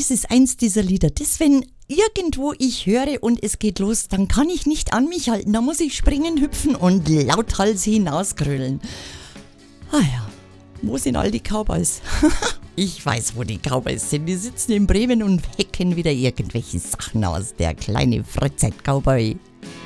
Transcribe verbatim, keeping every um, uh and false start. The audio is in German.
das ist eins dieser Lieder. Das, wenn irgendwo ich höre und es geht los, dann kann ich nicht an mich halten. Da muss ich springen, hüpfen und lauthals hinausgrölen. Ah ja, wo sind all die Cowboys? Ich weiß, wo die Cowboys sind. Die sitzen in Bremen und hacken wieder irgendwelche Sachen aus. Der kleine Freizeit-Cowboy.